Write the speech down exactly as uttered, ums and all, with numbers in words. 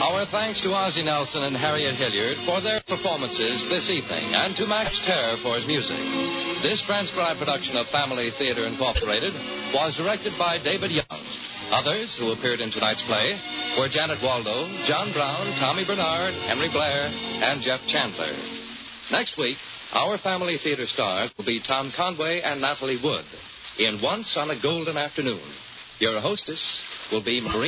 Our thanks to Ozzie Nelson and Harriet Hilliard for their performances this evening, and to Max Terr for his music. This transcribed production of Family Theater Incorporated was directed by David Young. Others who appeared in tonight's play were Janet Waldo, John Brown, Tommy Bernard, Henry Blair, and Jeff Chandler. Next week, our Family Theater stars will be Tom Conway and Natalie Wood in Once on a Golden Afternoon. Your hostess will be Maureen